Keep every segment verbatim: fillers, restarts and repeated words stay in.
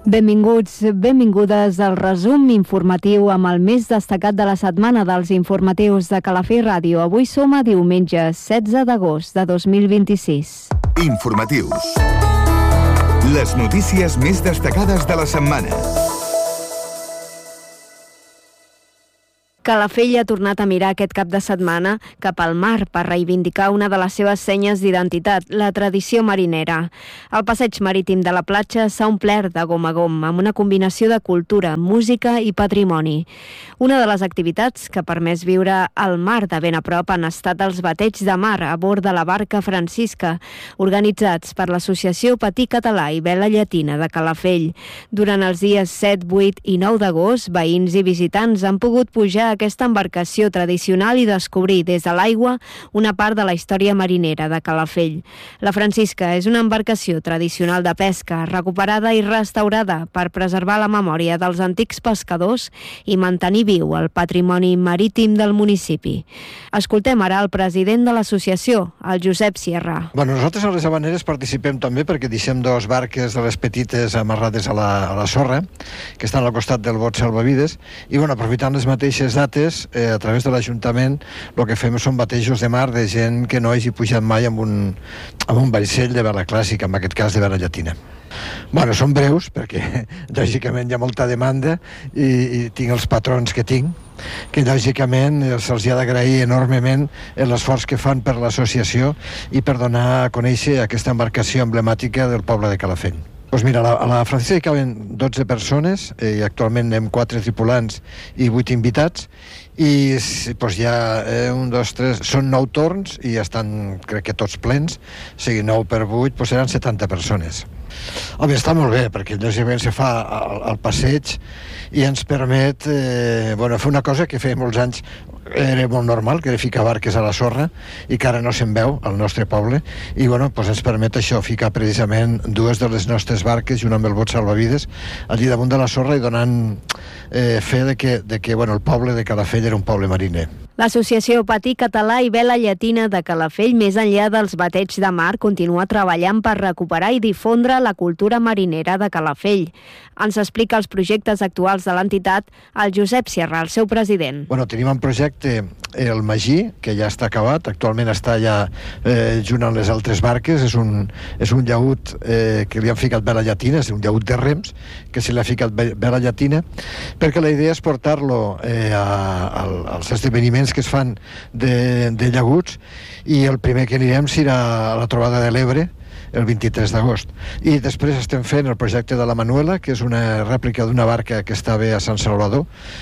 Benvinguts, benvingudes al resum informatiu amb el més destacat de la setmana dels informatius de Calafell Ràdio. Avui som a diumenge setze d'agost de dos mil vint-i-sis. Informatius. Les notícies més destacades de la setmana. Calafell ha tornat a mirar aquest cap de setmana cap al mar per reivindicar una de les seves senyes d'identitat, la tradició marinera. El passeig marítim de la platja s'ha omplert de gom a gom, amb una combinació de cultura, música i patrimoni. Una de les activitats que ha permès viure al mar de ben a prop han estat els bateigs de mar a bord de la barca Francisca, organitzats per l'Associació Patí Català i Vela Llatina de Calafell. Durant els dies set, vuit i nou d'agost, veïns i visitants han pogut pujar a aquesta embarcació tradicional i descobrir des de l'aigua una part de la història marinera de Calafell. La Francisca és una embarcació tradicional de pesca, recuperada i restaurada per preservar la memòria dels antics pescadors i mantenir viu el patrimoni marítim del municipi. Escoltem ara el president de l'associació, el Josep Sierra. Bueno, nosaltres a les Havaneres participem també perquè deixem dos barques de les petites amarrades a la, a la sorra, que estan al costat del bot salvavides, i bueno, aprofitant les mateixes dates, eh, a través de l'Ajuntament, el que fem són batejos de mar de gent que no hagi pujat mai amb un, amb un vaixell de vela clàssica, en aquest cas de vela llatina. Bueno, són breus, perquè lògicament hi ha molta demanda i, i tinc els patrons que tinc, que lògicament se'ls ha d'agrair enormement l'esforç que fan per l'associació i per donar a conèixer aquesta embarcació emblemàtica del poble de Calafell. Doncs mira, a la, a la Francisca hi caben dotze persones, eh, i actualment anem quatre tripulants i vuit invitats, i doncs hi ha eh, un, dos, tres, són nou torns i estan, crec que tots plens, o sigui, nou per vuit, doncs seran setanta persones. Home, està molt bé, perquè lògicament se fa el, el passeig i ens permet eh, bueno, fer una cosa que feia molts anys era molt normal, que era ficar barques a la sorra i que ara no se'n veu al nostre poble, i bueno, doncs ens permet això, ficar precisament dues de les nostres barques i una amb el bot salvavides allí damunt de la sorra i donant eh, fe de que, de que bueno, el poble de Calafell era un poble mariner. L'Associació Patí Català i Vela Llatina de Calafell, més enllà dels bateigs de mar, continua treballant per recuperar i difondre la cultura marinera de Calafell. Ens explica els projectes actuals de l'entitat el Josep Sierra, el seu president. Bueno, tenim un projecte, el Magí, que ja està acabat, actualment està ja eh, junt amb les altres barques, és un, és un llaüt eh, que li han ficat vela llatina, és un llaüt de rems, que se li ha ficat vela llatina, perquè la idea és portar-lo eh, a, a, als esdeveniments que es fan de, de llaguts, i el primer que anirem serà a la trobada de l'Ebre, el vint-i-tres d'agost. I després estem fent el projecte de la Manuela, que és una rèplica d'una barca que estava a Sant Salvador,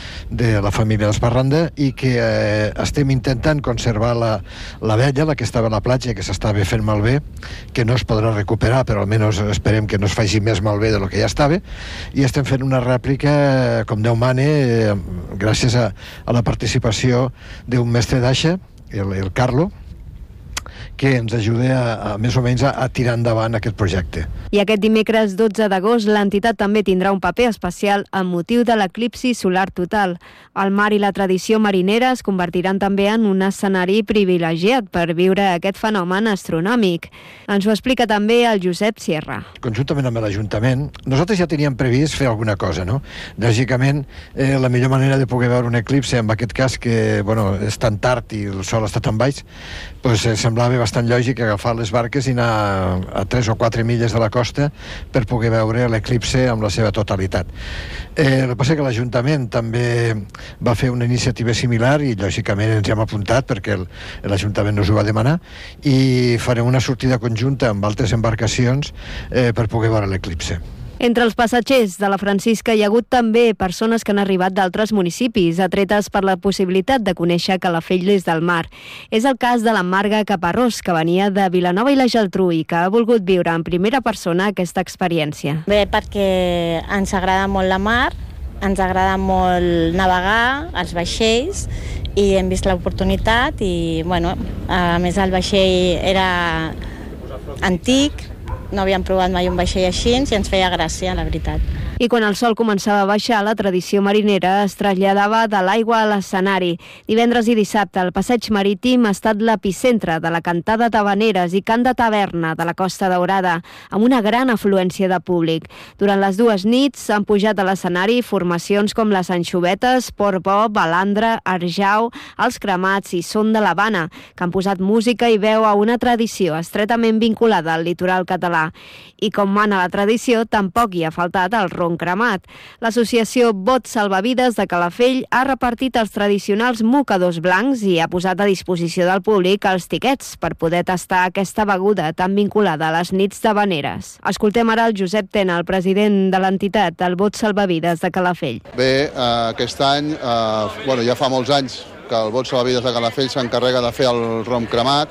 de la família d'Esparranda, i que eh, estem intentant conservar la, la vella, la que estava a la platja, que s'estava fent malbé, que no es podrà recuperar, però almenys esperem que no es faci més malbé de lo que ja estava, i estem fent una rèplica, com Déu mane, eh, gràcies a, a la participació d'un mestre d'aixa, el, el Carlo, que ens ajuda a, a més o menys a, a tirar endavant aquest projecte. I aquest dimecres dotze d'agost l'entitat també tindrà un paper especial amb motiu de l'eclipsi solar total. El mar i la tradició marinera es convertiran també en un escenari privilegiat per viure aquest fenomen astronòmic. Ens ho explica també el Josep Sierra. Conjuntament amb l'Ajuntament, nosaltres ja teníem previst fer alguna cosa, no? Lògicament, eh, la millor manera de poder veure un eclipsi, en aquest cas que bueno, és tan tard i el sol està tan baix, doncs eh, semblava bastant lògic agafar les barques i anar a tres o quatre milles de la costa per poder veure l'eclipse amb la seva totalitat. Eh, el que passa és que l'Ajuntament també va fer una iniciativa similar i lògicament ens hi hem apuntat perquè l'Ajuntament nos ho va demanar, i farem una sortida conjunta amb altres embarcacions eh, per poder veure l'eclipse. Entre els passatgers de la Francisca hi ha hagut també persones que han arribat d'altres municipis, atretes per la possibilitat de conèixer Calafell des del mar. És el cas de la Marga Caparrós, que venia de Vilanova i la Geltrú i que ha volgut viure en primera persona aquesta experiència. Bé, perquè ens agrada molt la mar, ens agrada molt navegar, els vaixells, i hem vist l'oportunitat i, bueno, a més el vaixell era antic, no havíem provat mai un vaixell així i ens feia gràcia, la veritat. I quan el sol començava a baixar, la tradició marinera es traslladava de l'aigua a l'escenari. Divendres i dissabte, el passeig marítim ha estat l'epicentre de la cantada d'havaneres i cant de taverna de la Costa Daurada, amb una gran afluència de públic. Durant les dues nits s'han pujat a l'escenari formacions com les Anxovetes, Port Bo, Balandra, Arjau, Els Cremats i Son de l'Havana, que han posat música i veu a una tradició estretament vinculada al litoral català. I com mana la tradició, tampoc hi ha faltat el ron cremat. L'associació Bot Salvavides de Calafell ha repartit els tradicionals mocadors blancs i ha posat a disposició del públic els tiquets per poder tastar aquesta beguda tan vinculada a les nits d'havaneres. Escoltem ara el Josep Tena, el president de l'entitat, el Bot Salvavides de Calafell. Bé, aquest any, eh, bueno, ja fa molts anys que el Bot Salvavides de Calafell s'encarrega de fer el rom cremat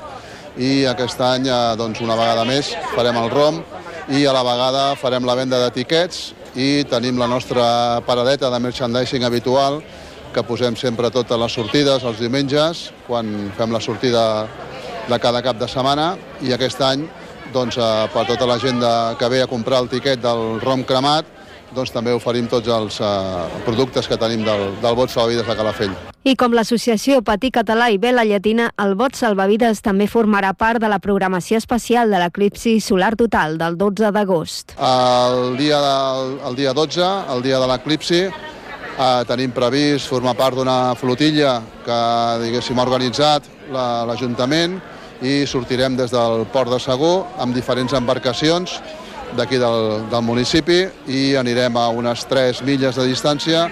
i aquest any, eh, doncs, una vegada més, farem el rom i a la vegada farem la venda de tiquets i tenim la nostra paradeta de merchandising habitual que posem sempre totes les sortides els diumenges quan fem la sortida de cada cap de setmana i aquest any doncs, eh, per tota la gent de, que ve a comprar el tiquet del rom cremat doncs també oferim tots els eh, productes que tenim del, del Bot Salvavides de Calafell. I com l'associació Patí Català i Vela Llatina, el Bot Salvavides també formarà part de la programació especial de l'eclipsi solar total del dotze d'agost. El dia, del, el dia dotze, el dia de l'eclipsi, eh, tenim previst formar part d'una flotilla que, diguéssim, ha organitzat la, l'Ajuntament i sortirem des del Port de Segur amb diferents embarcacions d'aquí del, del municipi i anirem a unes tres milles de distància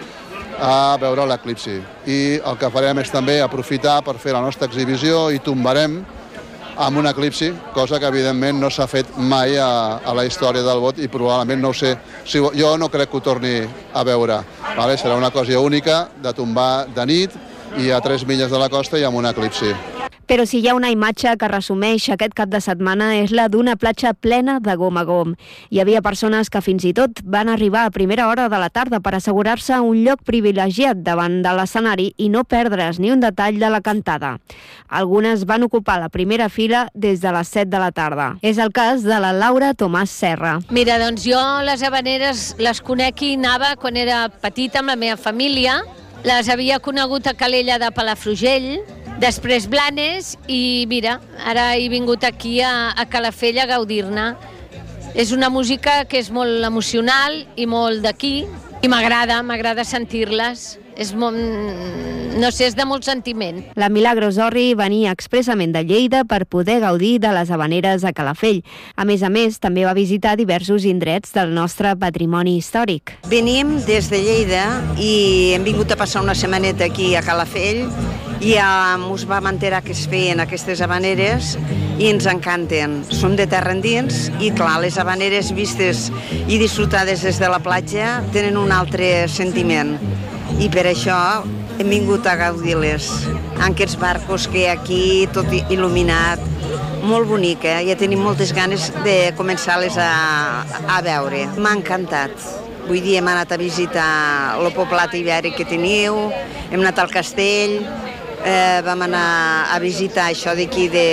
a veure l'eclipsi. I el que farem és també aprofitar per fer la nostra exhibició i tombarem amb un eclipsi, cosa que evidentment no s'ha fet mai a, a la història del bot i probablement no ho sé, si, jo no crec que ho torni a veure. Vale? Serà una cosa única de tombar de nit i a tres milles de la costa i amb un eclipsi. Però si hi ha una imatge que resumeix aquest cap de setmana és la d'una platja plena de gom a gom. Hi havia persones que fins i tot van arribar a primera hora de la tarda per assegurar-se un lloc privilegiat davant de l'escenari i no perdre's ni un detall de la cantada. Algunes van ocupar la primera fila des de les set de la tarda. És el cas de la Laura Tomàs Serra. Mira, doncs jo les havaneres les conec i anava quan era petita amb la meva família. Les havia conegut a Calella de Palafrugell, després Blanes i mira, ara he vingut aquí a, a Calafell a gaudir-ne. És una música que és molt emocional i molt d'aquí i m'agrada, m'agrada sentir-les. És molt, no sé, és de molt sentiment. La Milagros Orri venia expressament de Lleida per poder gaudir de les havaneres a Calafell. A més a més, també va visitar diversos indrets del nostre patrimoni històric. Venim des de Lleida i hem vingut a passar una setmaneta aquí a Calafell i ens vam enterar que es feien aquestes havaneres i ens encanten. Són de terra endins i, clar, les havaneres vistes i disfrutades des de la platja tenen un altre sentiment. I per això hem vingut a gaudir-les. En aquests barcos que hi ha aquí, tot il·luminat, molt bonic, eh? Ja tenim moltes ganes de començar-les a, a veure. M'ha encantat. Vull dir, hem anat a visitar el poblat ibèric que teniu, hem anat al castell, eh, vam anar a visitar això d'aquí de,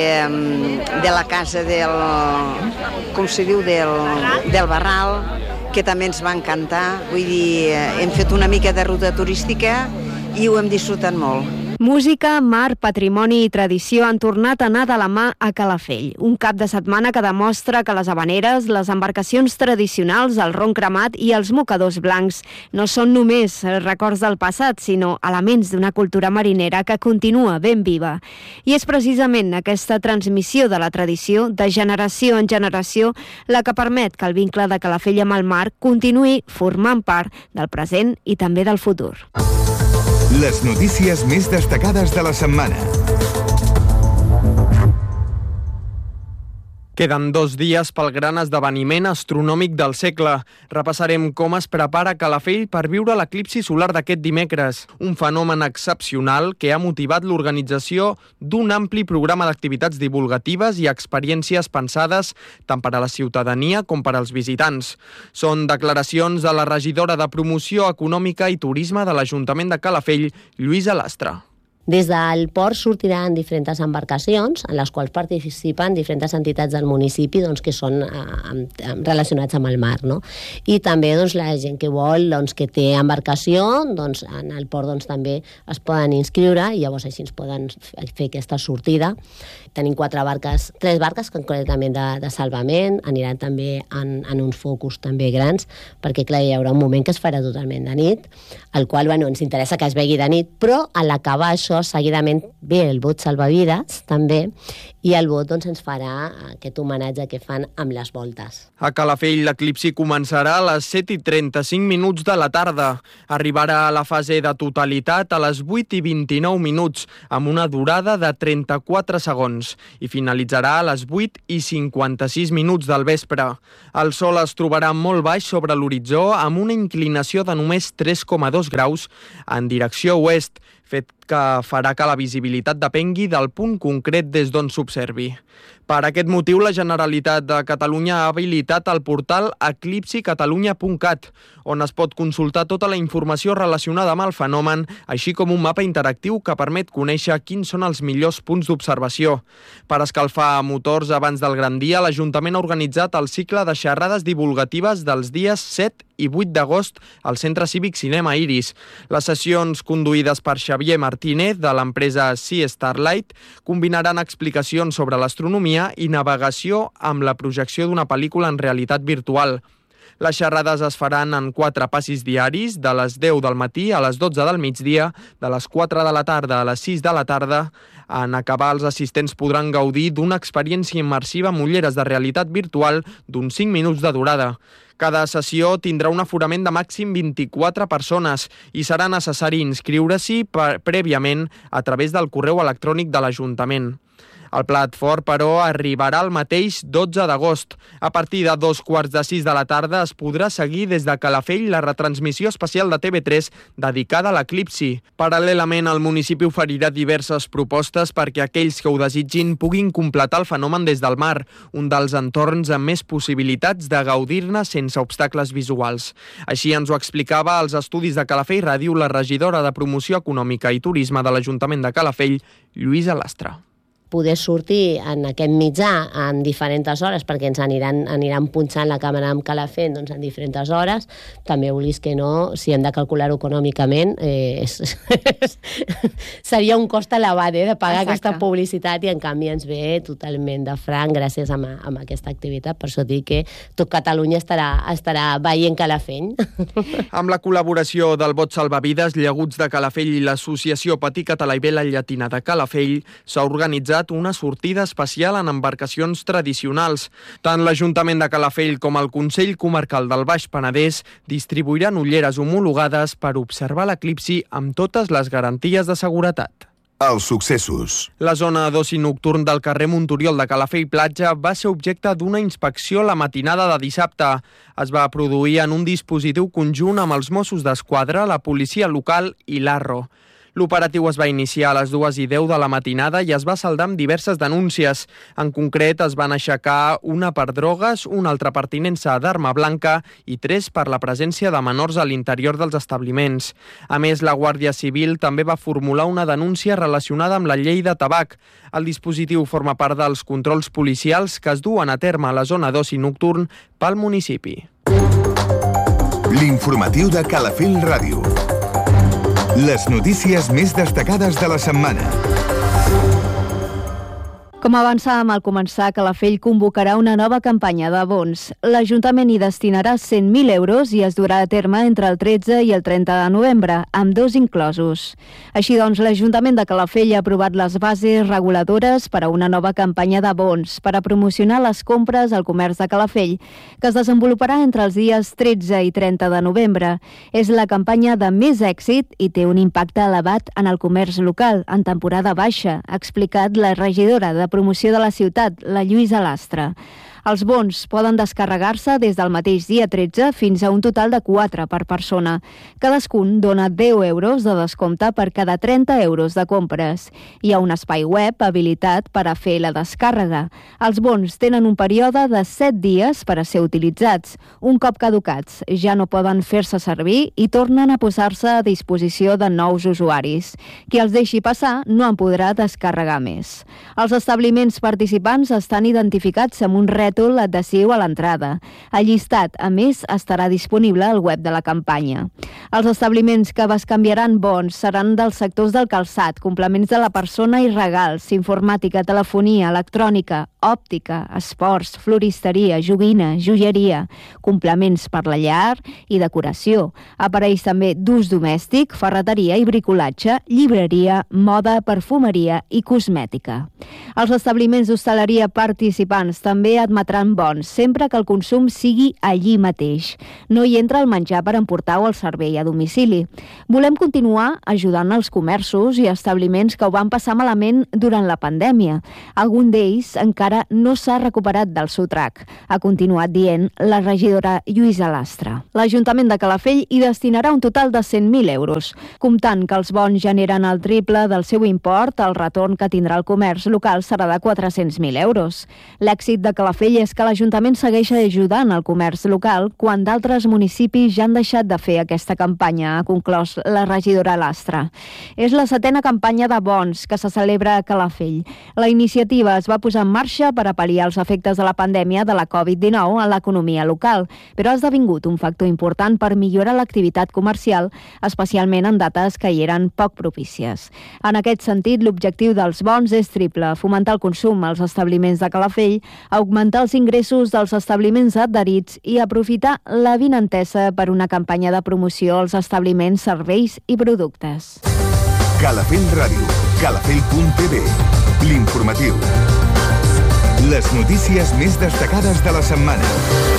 de la casa del, com se diu, del, del Barral, que també ens va encantar. Vull dir, hem fet una mica de ruta turística i ho hem disfrutat molt. Música, mar, patrimoni i tradició han tornat a anar de la mà a Calafell. Un cap de setmana que demostra que les havaneres, les embarcacions tradicionals, el ron cremat i els mocadors blancs no són només records del passat, sinó elements d'una cultura marinera que continua ben viva. I és precisament aquesta transmissió de la tradició, de generació en generació, la que permet que el vincle de Calafell amb el mar continuï formant part del present i també del futur. Les notícies més destacades de la setmana. Queden dos dies pel gran esdeveniment astronòmic del segle. Repassarem com es prepara Calafell per viure l'eclipsi solar d'aquest dimecres, un fenomen excepcional que ha motivat l'organització d'un ampli programa d'activitats divulgatives i experiències pensades tant per a la ciutadania com per als visitants. Són declaracions de la regidora de Promoció Econòmica i Turisme de l'Ajuntament de Calafell, Lluïsa Lastra. Des del port sortiran diferents embarcacions en les quals participen diferents entitats del municipi doncs, que són eh, relacionats amb el mar. No? I també doncs, la gent que vol, doncs, que té embarcació, doncs, en el port doncs, també es poden inscriure i llavors així ens poden fer aquesta sortida. Tenim quatre barques, tres barques concretament de, de salvament, aniran també en, en uns focus també grans, perquè clar, hi haurà un moment que es farà totalment de nit, el qual bueno, ens interessa que es vegi de nit, però a l'acabar això seguidament ve el bot salvavides també, i el bot doncs, ens farà aquest homenatge que fan amb les voltes. A Calafell l'eclipsi començarà a les set i trenta-cinc minuts de la tarda. Arribarà a la fase de totalitat a les vuit i vint-i-nou minuts, amb una durada de trenta-quatre segons, i finalitzarà a les vuit i cinquanta-sis minuts del vespre. El sol es trobarà molt baix sobre l'horitzó amb una inclinació de només tres coma dos graus en direcció oest, fet que farà que la visibilitat depengui del punt concret des d'on s'observi. Per aquest motiu, la Generalitat de Catalunya ha habilitat el portal eclipsi catalunya punt cat, on es pot consultar tota la informació relacionada amb el fenomen, així com un mapa interactiu que permet conèixer quins són els millors punts d'observació. Per escalfar motors abans del gran dia, l'Ajuntament ha organitzat el cicle de xerrades divulgatives dels dies set i vuit d'agost al Centre Cívic Cinema Iris. Les sessions conduïdes per Xavier Martínez, de l'empresa Sea Starlight, combinaran explicacions sobre l'astronomia i navegació amb la projecció d'una pel·lícula en realitat virtual. Les xerrades es faran en quatre passis diaris, de les deu del matí a les dotze del migdia, de les quatre de la tarda a les sis de la tarda. En acabar, els assistents podran gaudir d'una experiència immersiva amb ulleres de realitat virtual d'uns cinc minuts de durada. Cada sessió tindrà un aforament de màxim vint-i-quatre persones i serà necessari inscriure-s'hi prèviament a través del correu electrònic de l'Ajuntament. El plat fort, però, arribarà el mateix dotze d'agost. A partir de dos quarts de sis de la tarda es podrà seguir des de Calafell la retransmissió especial de T V tres dedicada a l'eclipsi. Paral·lelament, el municipi oferirà diverses propostes perquè aquells que ho desitgin puguin completar el fenomen des del mar, un dels entorns amb més possibilitats de gaudir-ne sense obstacles visuals. Així ens ho explicava als estudis de Calafell Ràdio la regidora de Promoció Econòmica i Turisme de l'Ajuntament de Calafell, Lluïsa Lastra. Poder sortir en aquest mitjà en diferents hores, perquè ens aniran, aniran punxant la càmera amb Calafell doncs, en diferents hores. També vulguis que no, si hem de calcular-ho econòmicament, eh, és, seria un cost elevat eh, de pagar Exacte. Aquesta publicitat i en canvi ens ve totalment de franc gràcies a, a aquesta activitat. Per això dic que tot Catalunya estarà, estarà veient Calafell. Amb la col·laboració del Bot Salvavides, Llaguts de Calafell i l'Associació Patí Català i Vela Llatina de Calafell s'ha organitzat una sortida especial en embarcacions tradicionals. Tant l'Ajuntament de Calafell com el Consell Comarcal del Baix Penedès distribuiran ulleres homologades per observar l'eclipsi amb totes les garanties de seguretat. Els successos. La zona d'oci nocturn del carrer Montoriol de Calafell Platja va ser objecte d'una inspecció la matinada de dissabte. Es va produir en un dispositiu conjunt amb els Mossos d'Esquadra, la policia local i l'Arro. L'operatiu es va iniciar a les dues i deu de la matinada i es va saldar amb diverses denúncies. En concret, es van aixecar una per drogues, una altra per tinença d'arma blanca i tres per la presència de menors a l'interior dels establiments. A més, la Guàrdia Civil també va formular una denúncia relacionada amb la llei de tabac. El dispositiu forma part dels controls policials que es duen a terme a la zona d'oci nocturn pel municipi. L'informatiu de Calafell Ràdio. Les notícies més destacades de la setmana. Com avançàvem al començar, Calafell convocarà una nova campanya de bons. L'Ajuntament hi destinarà cent mil euros i es durà a terme entre el tretze i el trenta de novembre, amb dos inclosos. Així doncs, l'Ajuntament de Calafell ha aprovat les bases reguladores per a una nova campanya de bons per a promocionar les compres al comerç de Calafell, que es desenvoluparà entre els dies tretze i trenta de novembre. És la campanya de més èxit i té un impacte elevat en el comerç local en temporada baixa, ha explicat la regidora de Promoció de la Ciutat, la Lluïsa Lastra. Els bons poden descarregar-se des del mateix dia tretze fins a un total de quatre per persona. Cadascun dona deu euros de descompte per cada trenta euros de compres. Hi ha un espai web habilitat per a fer la descàrrega. Els bons tenen un període de set dies per a ser utilitzats. Un cop caducats, ja no poden fer-se servir i tornen a posar-se a disposició de nous usuaris. Qui els deixi passar no en podrà descarregar més. Els establiments participants estan identificats amb un rètol adhesiu a l'entrada. El llistat, a més, estarà disponible al web de la campanya. Els establiments que bescanviaran bons seran dels sectors del calçat, complements de la persona i regals, informàtica, telefonia, electrònica, òptica, esports, floristeria, joguina, joieria, complements per la llar i decoració, aparells també d'ús domèstic, ferreteria i bricolatge, llibreria, moda, perfumeria i cosmètica. Els establiments d'hostaleria participants també admetran bons, sempre que el consum sigui allí mateix. No hi entra el menjar per emportar o el servei a domicili. Volem continuar ajudant els comerços i establiments que ho van passar malament durant la pandèmia. Algun d'ells encara no s'ha recuperat del sotrac, ha continuat dient la regidora Lluïsa Lastra. L'Ajuntament de Calafell hi destinarà un total de cent mil euros. Comptant que els bons generen el triple del seu import, el retorn que tindrà el comerç local serà de quatre-cents mil euros. L'èxit de Calafell és que l'Ajuntament segueix ajudant el comerç local quan d'altres municipis ja han deixat de fer aquesta campanya, ha conclòs la regidora Lastra. És la setena campanya de bons que se celebra a Calafell. La iniciativa es va posar en marxa per a pal·liar els efectes de la pandèmia de la covid dinou a l'economia local, però ha esdevingut un factor important per millorar l'activitat comercial, especialment en dates que hi eren poc propícies. En aquest sentit, l'objectiu dels bons és triple: fomentar el consum als establiments de Calafell, augmentar els ingressos dels establiments adherits i aprofitar la vinentesa per una campanya de promoció als establiments, serveis i productes. Calafell Ràdio, calafell punt t v, l'informatiu. Les notícies més destacades de la setmana.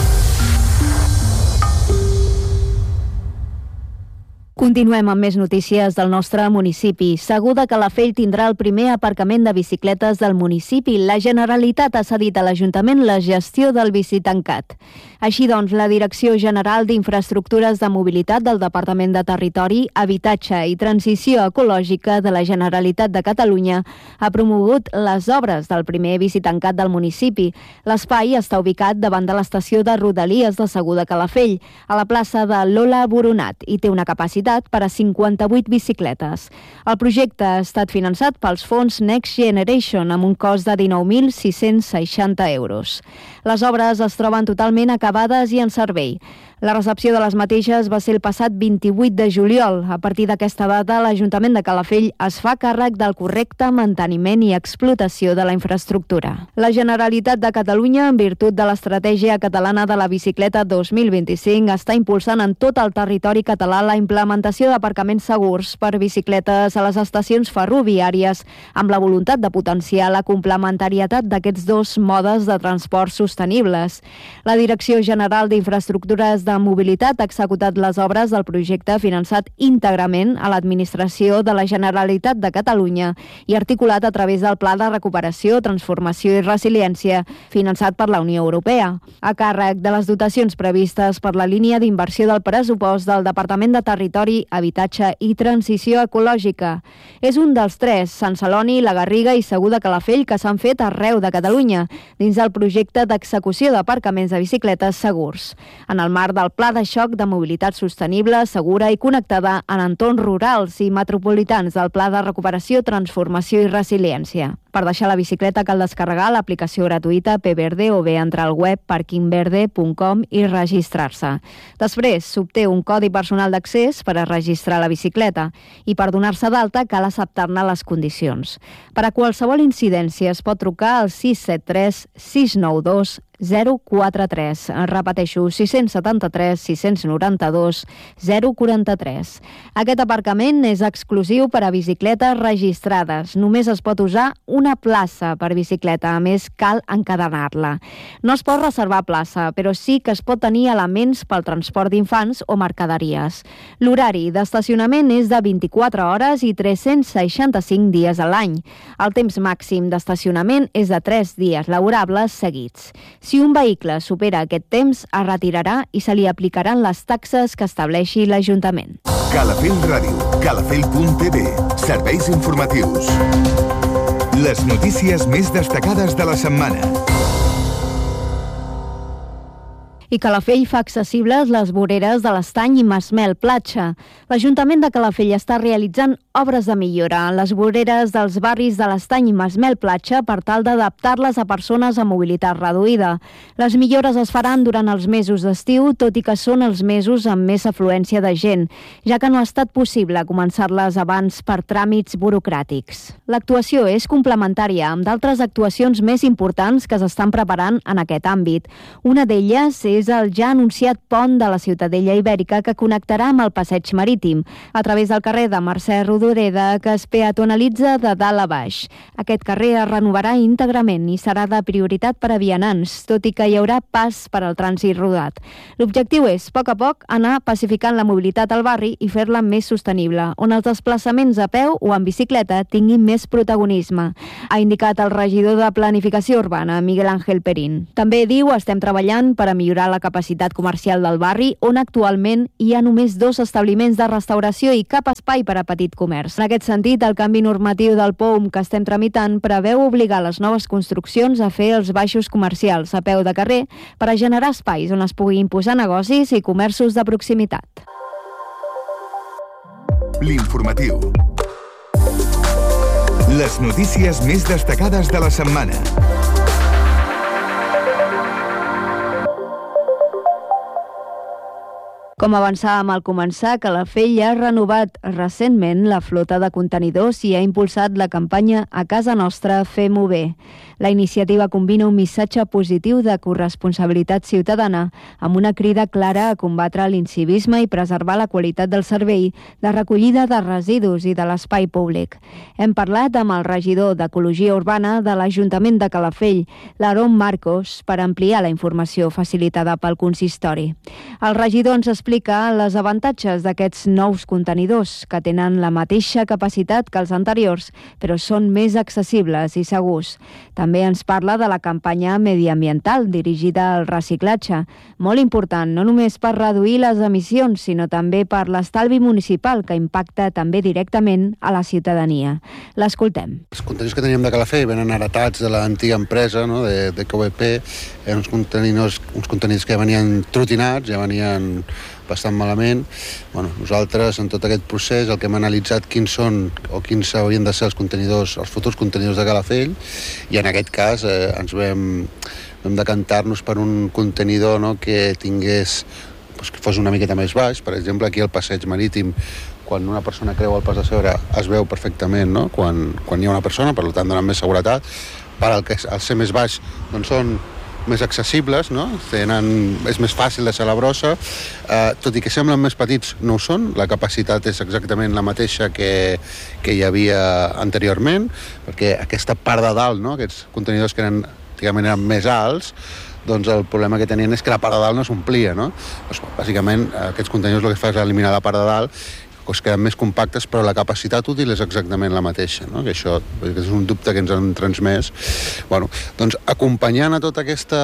Continuem amb més notícies del nostre municipi. Segur de Calafell tindrà el primer aparcament de bicicletes del municipi. La Generalitat ha cedit a l'Ajuntament la gestió del bicitancat. Així doncs, la Direcció General d'Infraestructures de Mobilitat del Departament de Territori, Habitatge i Transició Ecològica de la Generalitat de Catalunya ha promogut les obres del primer bicitancat del municipi. L'espai està ubicat davant de l'estació de Rodalies de Segur de Calafell, a la plaça de Lola Boronat, i té una capacitat per a cinquanta-vuit bicicletes. El projecte ha estat finançat pels fons Next Generation amb un cost de dinou mil sis-cents seixanta euros. Les obres es troben totalment acabades i en servei. La recepció de les mateixes va ser el passat vint-i-vuit de juliol. A partir d'aquesta data, l'Ajuntament de Calafell es fa càrrec del correcte manteniment i explotació de la infraestructura. La Generalitat de Catalunya, en virtut de l'Estratègia Catalana de la Bicicleta dos mil vint-i-cinc, està impulsant en tot el territori català la implementació d'aparcaments segurs per bicicletes a les estacions ferroviàries, amb la voluntat de potenciar la complementarietat d'aquests dos modes de transport sostenibles. La Direcció General d'Infraestructures de de Mobilitat ha executat les obres del projecte finançat íntegrament a l'Administració de la Generalitat de Catalunya i articulat a través del Pla de Recuperació, Transformació i Resiliència, finançat per la Unió Europea, a càrrec de les dotacions previstes per la línia d'inversió del pressupost del Departament de Territori, Habitatge i Transició Ecològica. És un dels tres, Sant Celoni, la Garriga i Segur de Calafell, que s'han fet arreu de Catalunya, dins del projecte d'execució d'aparcaments de bicicletes segurs. En el marc del Pla de Xoc de Mobilitat Sostenible, Segura i Connectada en entorns rurals i metropolitans del Pla de Recuperació, Transformació i Resiliència. Per deixar la bicicleta cal descarregar l'aplicació gratuïta P Verde o bé entrar al web parking verde punt com i registrar-se. Després s'obté un codi personal d'accés per a registrar la bicicleta i per donar-se d'alta cal acceptar-ne les condicions. Per a qualsevol incidència es pot trucar al sis set tres sis nou dos zero quatre tres. Repeteixo, sis set tres sis nou dos zero quatre tres. Aquest aparcament és exclusiu per a bicicletes registrades. Només es pot usar una plaça per bicicleta, a més cal encadenar-la. No es pot reservar plaça, però sí que es pot tenir elements pel transport d'infants o mercaderies. L'horari d'estacionament és de vint-i-quatre hores i tres-cents seixanta-cinc dies a l'any. El temps màxim d'estacionament és de tres dies laborables seguits. Si un vehicle supera aquest temps, es retirarà i se li aplicaran les taxes que estableixi l'Ajuntament. Calafell Ràdio, calafell punt t v, serveis informatius. Les notícies més destacades de la setmana. I Calafell fa accessibles les voreres de l'Estany i Masmel Platja. L'Ajuntament de Calafell està realitzant obres de millora en les voreres dels barris de l'Estany i Masmel Platja per tal d'adaptar-les a persones amb mobilitat reduïda. Les millores es faran durant els mesos d'estiu, tot i que són els mesos amb més afluència de gent, ja que no ha estat possible començar-les abans per tràmits burocràtics. L'actuació és complementària amb d'altres actuacions més importants que s'estan preparant en aquest àmbit. Una d'elles és és el ja anunciat pont de la Ciutadella Ibèrica que connectarà amb el passeig marítim a través del carrer de Mercè Rodoreda, que es peatonalitza de dalt a baix. Aquest carrer es renovarà íntegrament i serà de prioritat per a vianants, tot i que hi haurà pas per al trànsit rodat. L'objectiu és, a poc a poc, anar pacificant la mobilitat al barri i fer-la més sostenible, on els desplaçaments a peu o en bicicleta tinguin més protagonisme, ha indicat el regidor de Planificació Urbana, Miguel Ángel Perín. També diu, estem treballant per a millorar la capacitat comercial del barri, on actualment hi ha només dos establiments de restauració i cap espai per a petit comerç. En aquest sentit, el canvi normatiu del P O U M que estem tramitant preveu obligar les noves construccions a fer els baixos comercials a peu de carrer per a generar espais on es pugui imposar negocis i comerços de proximitat. L'informatiu. Les notícies més destacades de la setmana. Com avançàvem al començar, Calafell ha renovat recentment la flota de contenidors i ha impulsat la campanya A casa nostra fem-ho bé. La iniciativa combina un missatge positiu de corresponsabilitat ciutadana amb una crida clara a combatre l'incivisme i preservar la qualitat del servei de recollida de residus i de l'espai públic. Hem parlat amb el regidor d'Ecologia Urbana de l'Ajuntament de Calafell, l'Aaron Marcos, per ampliar la informació facilitada pel consistori. El regidor ens explica les avantatges d'aquests nous contenidors, que tenen la mateixa capacitat que els anteriors, però són més accessibles i segurs. També ens parla de la campanya mediambiental dirigida al reciclatge, molt important no només per reduir les emissions, sinó també per l'estalvi municipal, que impacta també directament a la ciutadania. L'escoltem. Els contenidors que teníem de Calafell venen heretats de l'antiga empresa, no? de, de K V P, eren uns contenidors, uns contenidors que ja venien trotinats, ja venien bastant malament. Bueno, nosaltres, en tot aquest procés, el que hem analitzat quins són o quins haurien de ser els contenidors, els futurs contenidors de Calafell, i en aquest cas eh, ens vam, vam decantar-nos per un contenidor, no?, que tingués, doncs, que fos una miqueta més baix. Per exemple, aquí al passeig marítim, quan una persona creu el pas de Segre, es veu perfectament, no?, quan, quan hi ha una persona, per tant donen més seguretat. Per al, que, al ser més baix, doncs són més accessibles, no? Tenen, és més fàcil de ser la brossa, eh, tot i que semblen més petits, no ho són. La capacitat és exactament la mateixa que, que hi havia anteriorment, perquè aquesta part de dalt, no?, aquests contenidors que eren, diguem, eren més alts, doncs el problema que tenien és que la part de dalt no s'omplia, no? Doncs, bàsicament, aquests contenidors el que fa és eliminar la part de dalt, que queden més compactes, però la capacitat útil és exactament la mateixa, no? Que això és un dubte que ens han transmès. Bueno, doncs acompanyant a tota aquesta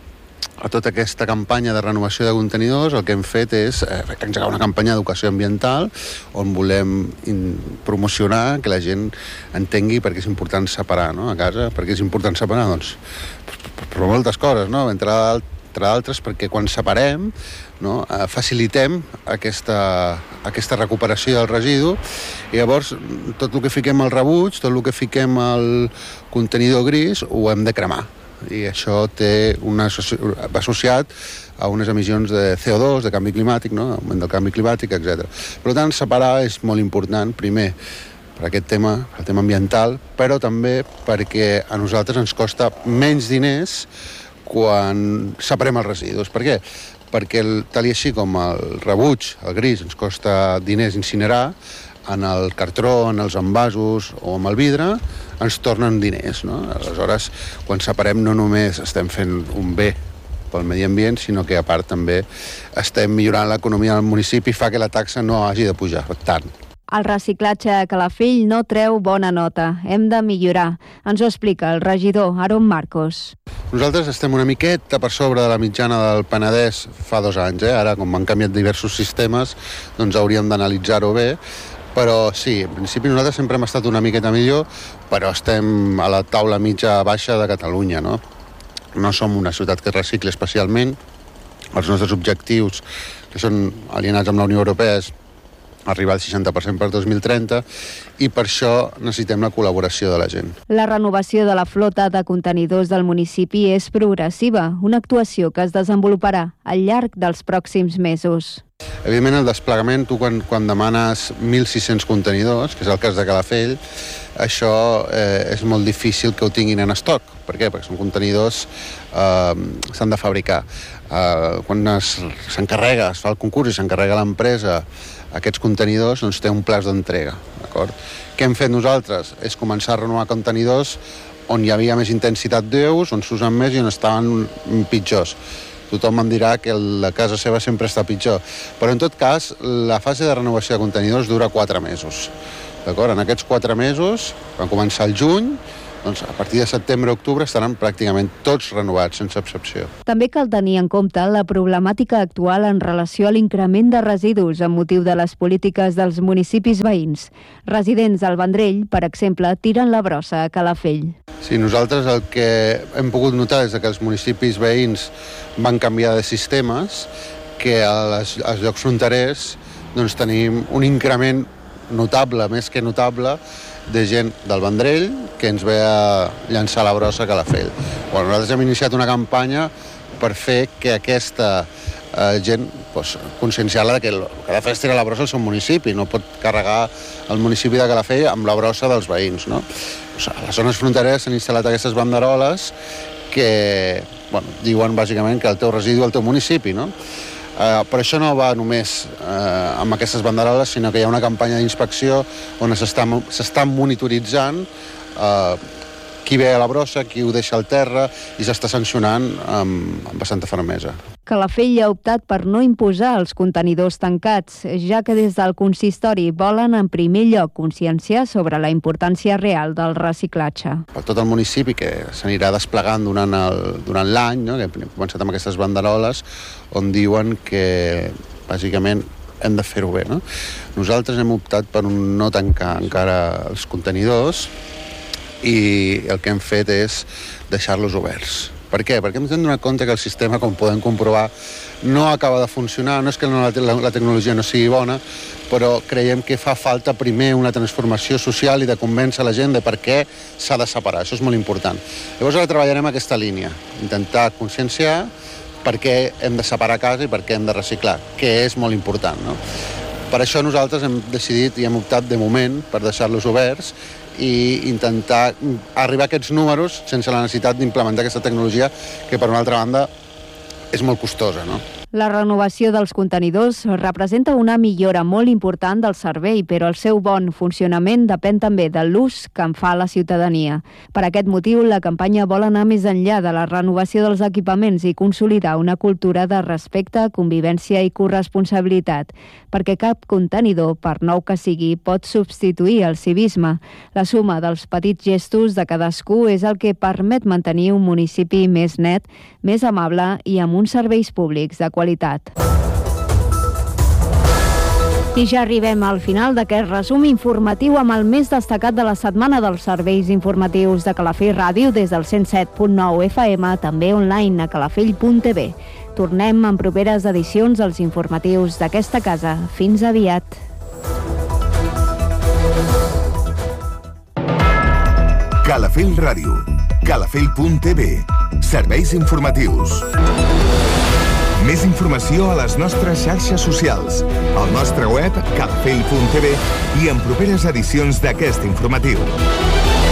a tota aquesta campanya de renovació de contenidors, el que hem fet és eh, engegar una campanya d'educació ambiental on volem in, promocionar que la gent entengui per què és important separar, no?, a casa. Per què és important separar? Doncs per, per, per moltes coses, no? Entre entre d'altres perquè quan separem, no, eh, facilitem aquesta, aquesta recuperació del residu, i llavors tot el que fiquem al rebuig, tot el que fiquem al contenidor gris ho hem de cremar, i això té una, va associat a unes emissions de C O dos, de canvi climàtic, no?, augment del canvi climàtic, etcètera. Per tant, separar és molt important, primer per aquest tema, el tema ambiental, però també perquè a nosaltres ens costa menys diners quan separem els residus. Per què? Perquè el, tal i així com el rebuig, el gris, ens costa diners incinerar, en el cartró, en els envasos o amb el vidre, ens tornen diners, no? Aleshores, quan separem no només estem fent un bé pel medi ambient, sinó que a part també estem millorant l'economia del municipi i fa que la taxa no hagi de pujar tant. El reciclatge a Calafell no treu bona nota. Hem de millorar. Ens ho explica el regidor Aaron Marcos. Nosaltres estem una miqueta per sobre de la mitjana del Penedès fa dos anys. Eh? Ara, com han canviat diversos sistemes, doncs hauríem d'analitzar-ho bé. Però sí, en principi nosaltres sempre hem estat una miqueta millor, però estem a la taula mitja-baixa de Catalunya, no? No som una ciutat que recicle especialment. Els nostres objectius, que són alineats amb la Unió Europea, és arribar al seixanta per cent per dos mil trenta i per això necessitem la col·laboració de la gent. La renovació de la flota de contenidors del municipi és progressiva, una actuació que es desenvoluparà al llarg dels pròxims mesos. Evidentment, el desplegament, tu quan, quan demanes mil sis-cents contenidors, que és el cas de Calafell, això eh, és molt difícil que ho tinguin en estoc. Per què? Perquè són contenidors eh, s'han de fabricar. Eh, quan s'encarrega, es fa el concurs i s'encarrega l'empresa aquests contenidors, doncs té un plaç d'entrega. D'acord? Què hem fet nosaltres? És començar a renovar contenidors on hi havia més intensitat d'ús, on s'usen més i on estaven pitjors. Tothom em dirà que la casa seva sempre està pitjor. Però, en tot cas, la fase de renovació de contenidors dura quatre mesos. D'acord? En aquests quatre mesos, van començar el juny, doncs a partir de setembre-octubre estaran pràcticament tots renovats, sense excepció. També cal tenir en compte la problemàtica actual en relació a l'increment de residus amb motiu de les polítiques dels municipis veïns. Residents del Vendrell, per exemple, tiren la brossa a Calafell. Sí, nosaltres el que hem pogut notar és que els municipis veïns van canviar de sistemes, que als, als llocs fronterers doncs, tenim un increment notable, més que notable, de gent del Vendrell que ens ve a llançar la brossa a Calafell. Bueno, nosaltres hem iniciat una campanya per fer que aquesta eh, gent pues, conscienciar-la que el que ha de fer és tirar la brossa al seu municipi, no pot carregar el municipi de Calafell amb la brossa dels veïns. No? O sigui, a les zones frontereres s'han instal·lat aquestes banderoles que bueno, diuen bàsicament que el teu residu és el teu municipi, no? Uh, però això no va només uh, amb aquestes banderoles, sinó que hi ha una campanya d'inspecció on s'està monitoritzant uh, qui ve a la brossa, qui ho deixa al terra i s'està sancionant amb, amb bastanta fermesa. Calafell ha optat per no imposar els contenidors tancats, ja que des del consistori volen en primer lloc conscienciar sobre la importància real del reciclatge. Per tot el municipi, que s'anirà desplegant durant el, durant l'any, no? Que hem començat amb aquestes banderoles, on diuen que, bàsicament, hem de fer-ho bé. No? Nosaltres hem optat per no tancar encara els contenidors i el que hem fet és deixar-los oberts. Per què? Perquè ens hem donat compte que el sistema, com podem comprovar, no acaba de funcionar. No és que la, la, la tecnologia no sigui bona, però creiem que fa falta primer una transformació social i de convèncer la gent de per què s'ha de separar. Això és molt important. Llavors ara treballarem aquesta línia, intentar conscienciar per què hem de separar casa i per què hem de reciclar, que és molt important. No? Per això nosaltres hem decidit i hem optat de moment per deixar-los oberts i intentar arribar a aquests números sense la necessitat d'implementar aquesta tecnologia que, per una altra banda, és molt costosa, no? La renovació dels contenidors representa una millora molt important del servei, però el seu bon funcionament depèn també de l'ús que en fa la ciutadania. Per aquest motiu, la campanya vol anar més enllà de la renovació dels equipaments i consolidar una cultura de respecte, convivència i corresponsabilitat, perquè cap contenidor, per nou que sigui, pot substituir el civisme. La suma dels petits gestos de cadascú és el que permet mantenir un municipi més net, més amable i amb uns serveis públics de qualitat. I ja arribem al final d'aquest resum informatiu amb el més destacat de la setmana dels serveis informatius de Calafell Ràdio des del cent set punt nou F M, també online a calafell punt t v. Tornem en properes edicions als informatius d'aquesta casa. Fins aviat. Calafell Ràdio, calafell punt t v. Serveis informatius. Més informació a les nostres xarxes socials, al nostre web calafell punt t v i en properes edicions d'aquest informatiu.